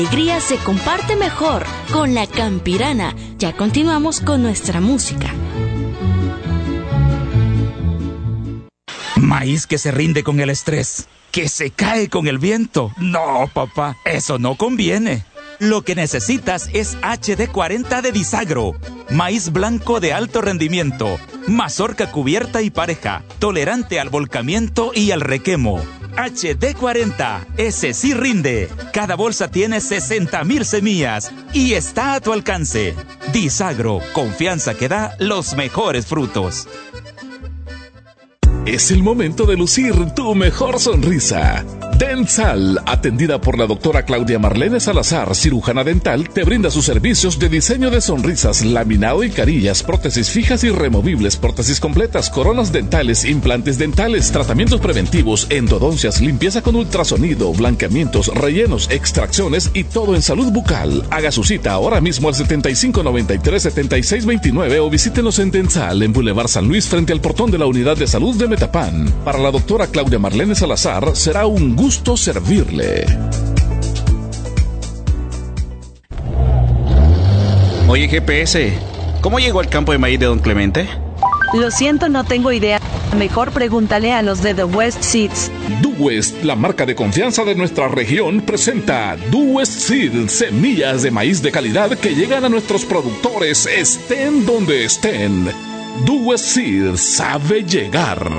alegría se comparte mejor con la Campirana. Ya continuamos con nuestra música. Maíz que se rinde con el estrés, que se cae con el viento. No, papá, eso no conviene. Lo que necesitas es HD40 de Disagro. Maíz blanco de alto rendimiento, mazorca cubierta y pareja, tolerante al volcamiento y al requemo. HD40, ese sí rinde. Cada bolsa tiene 60,000 semillas y está a tu alcance. Disagro, confianza que da los mejores frutos. Es el momento de lucir tu mejor sonrisa. Densal, atendida por la doctora Claudia Marlene Salazar, cirujana dental, te brinda sus servicios de diseño de sonrisas, laminado y carillas, prótesis fijas y removibles, prótesis completas, coronas dentales, implantes dentales, tratamientos preventivos, endodoncias, limpieza con ultrasonido, blanqueamientos, rellenos, extracciones y todo en salud bucal. Haga su cita ahora mismo al 7593-7629 o visítenos en Densal, en Boulevard San Luis, frente al portón de la Unidad de Salud de Metapán. Para la doctora Claudia Marlene Salazar, será un gusto servirle. Oye, GPS, ¿cómo llegó al campo de maíz de Don Clemente? Lo siento, no tengo idea. Mejor pregúntale a los de The West Seeds. The West, la marca de confianza de nuestra región, presenta The West Seeds, semillas de maíz de calidad que llegan a nuestros productores, estén donde estén. The West Seeds sabe llegar.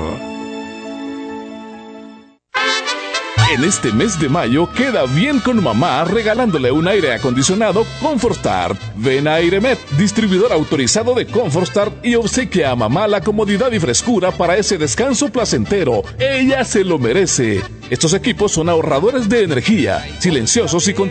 En este mes de mayo queda bien con mamá regalándole un aire acondicionado ComfortStart. Ven a Airemet, distribuidor autorizado de ComfortStart, y obsequia a mamá la comodidad y frescura para ese descanso placentero. Ella se lo merece. Estos equipos son ahorradores de energía, silenciosos y con